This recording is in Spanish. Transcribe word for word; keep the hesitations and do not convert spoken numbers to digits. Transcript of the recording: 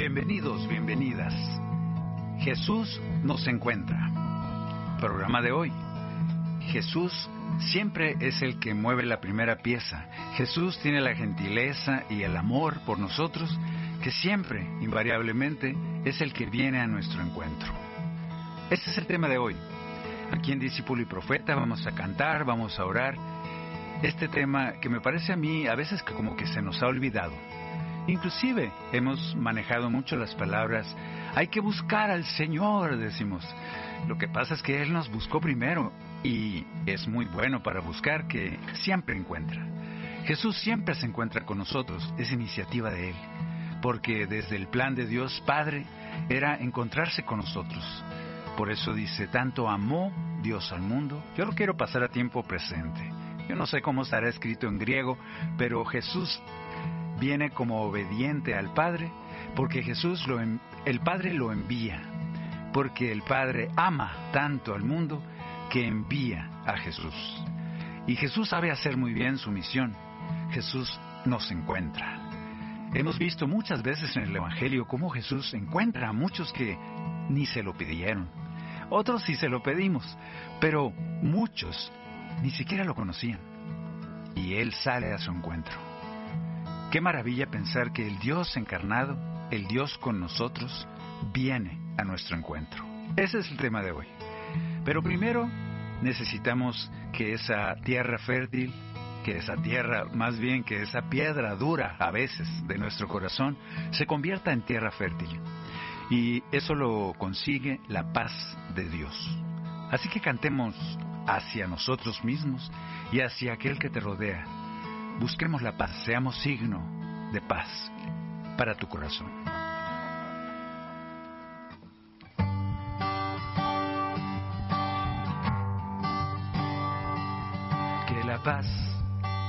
Bienvenidos, bienvenidas. Jesús nos encuentra. Programa de hoy. Jesús siempre es el que mueve la primera pieza. Jesús tiene la gentileza y el amor por nosotros, que siempre, invariablemente, es el que viene a nuestro encuentro. Este es el tema de hoy. Aquí en Discípulo y Profeta vamos a cantar, vamos a orar. Este tema que me parece a mí a veces que como que se nos ha olvidado. Inclusive hemos manejado mucho las palabras, hay que buscar al Señor, decimos. Lo que pasa es que Él nos buscó primero y es muy bueno para buscar que siempre encuentra. Jesús siempre se encuentra con nosotros, es iniciativa de Él, porque desde el plan de Dios Padre era encontrarse con nosotros. Por eso dice, tanto amó Dios al mundo. Yo lo quiero pasar a tiempo presente. Yo no sé cómo estará escrito en griego, pero Jesús viene como obediente al Padre, porque Jesús, lo, el Padre lo envía, porque el Padre ama tanto al mundo que envía a Jesús. Y Jesús sabe hacer muy bien su misión. Jesús nos encuentra. Hemos visto muchas veces en el Evangelio cómo Jesús encuentra a muchos que ni se lo pidieron. Otros sí se lo pedimos, pero muchos ni siquiera lo conocían. Y Él sale a su encuentro. Qué maravilla pensar que el Dios encarnado, el Dios con nosotros, viene a nuestro encuentro. Ese es el tema de hoy. Pero primero necesitamos que esa tierra fértil, que esa tierra, más bien que esa piedra dura a veces de nuestro corazón, se convierta en tierra fértil. Y eso lo consigue la paz de Dios. Así que cantemos hacia nosotros mismos y hacia aquel que te rodea. Busquemos la paz, seamos signo de paz para tu corazón. Que la paz